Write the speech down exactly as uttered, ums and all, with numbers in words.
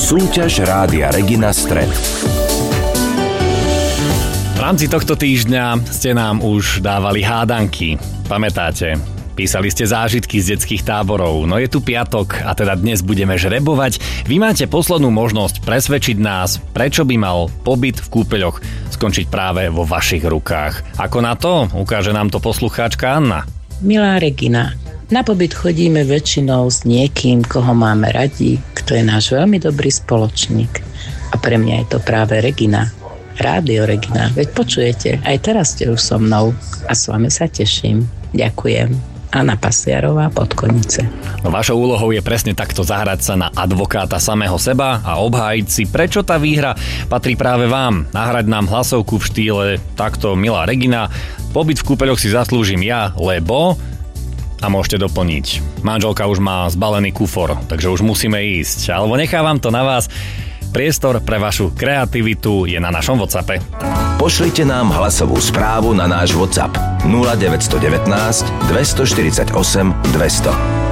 Súťaž Rádia Regina Stred. V rámci tohto týždňa ste nám už dávali hádanky. Pamätáte? Písali ste zážitky z detských táborov, no je tu piatok a teda dnes budeme žrebovať. Vy máte poslednú možnosť presvedčiť nás, prečo by mal pobyt v kúpeľoch skončiť práve vo vašich rukách. Ako na to? Ukáže nám to poslucháčka Anna. Milá Regina, na pobyt chodíme väčšinou s niekým, koho máme radi, kto je náš veľmi dobrý spoločník. A pre mňa je to práve Regina. Rádio Regina, veď počujete, aj teraz ste už so mnou a s vami sa teším. Ďakujem. Anna Pasiarová, Podkonice. No, vašou úlohou je presne takto zahrať sa na advokáta samého seba a obhájiť si, prečo tá výhra patrí práve vám. Nahrať nám hlasovku v štýle takto, milá Regina, pobyt v kúpeľoch si zaslúžim ja, lebo... A môžete doplniť. Manželka už má zbalený kufor, takže už musíme ísť. Alebo nechávam to na vás. Priestor pre vašu kreativitu je na našom WhatsAppe. Pošlite nám hlasovú správu na náš WhatsApp nula deväť jedna deväť, dva štyri osem, dvesto.